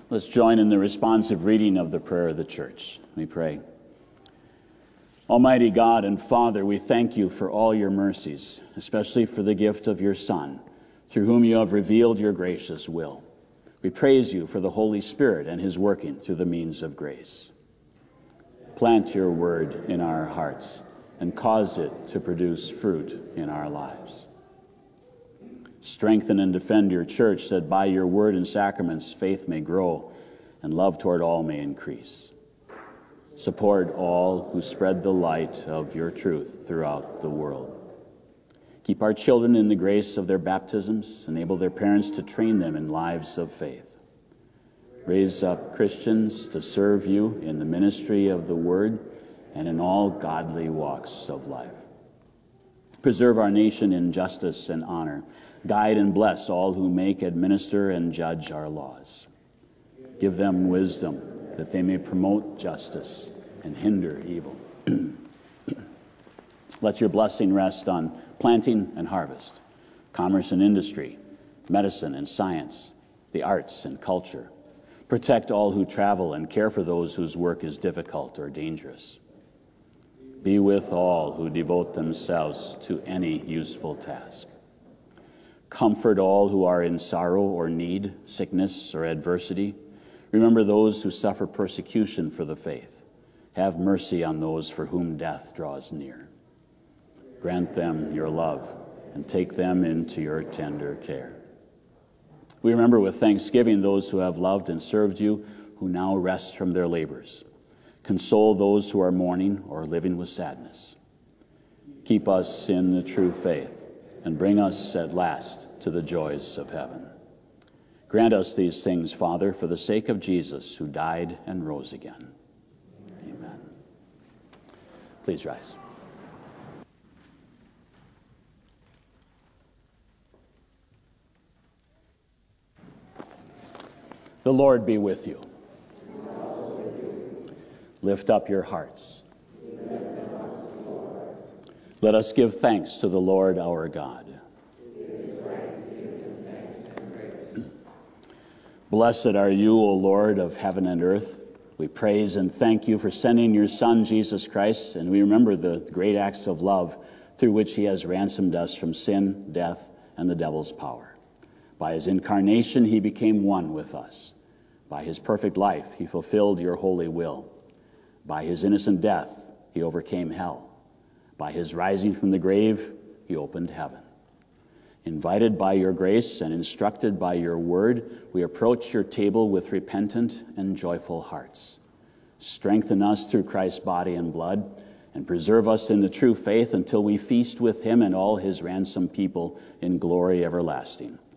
Let's join in the responsive reading of the prayer of the church. We pray. Almighty God and Father, we thank you for all your mercies, especially for the gift of your Son, through whom you have revealed your gracious will. We praise you for the Holy Spirit and his working through the means of grace. Plant your word in our hearts and cause it to produce fruit in our lives. Strengthen and defend your church, that by your word and sacraments faith may grow and love toward all may increase. Support all who spread the light of your truth throughout the world. Keep our children in the grace of their baptisms. Enable their parents to train them in lives of faith. Raise up Christians to serve you in the ministry of the word and in all godly walks of life. Preserve our nation in justice and honor. Guide and bless all who make, administer, and judge our laws. Give them wisdom that they may promote justice and hinder evil. Let your blessing rest on planting and harvest, commerce and industry, medicine and science, the arts and culture. Protect all who travel and care for those whose work is difficult or dangerous. Be with all who devote themselves to any useful task. Comfort all who are in sorrow or need, sickness or adversity. Remember those who suffer persecution for the faith. Have mercy on those for whom death draws near. Grant them your love and take them into your tender care. We remember with thanksgiving those who have loved and served you, who now rest from their labors. Console those who are mourning or living with sadness. Keep us in the true faith and bring us at last to the joys of heaven. Grant us these things, Father, for the sake of Jesus, who died and rose again. Amen. Please rise. The Lord be with you. Lift up your hearts. Let us give thanks to the Lord our God. Blessed are you, O Lord of heaven and earth. We praise and thank you for sending your Son, Jesus Christ, and we remember the great acts of love through which he has ransomed us from sin, death, and the devil's power. By his incarnation, he became one with us. By his perfect life, he fulfilled your holy will. By his innocent death, he overcame hell. By his rising from the grave, he opened heaven. Invited by your grace and instructed by your word, we approach your table with repentant and joyful hearts. Strengthen us through Christ's body and blood, and preserve us in the true faith until we feast with him and all his ransomed people in glory everlasting.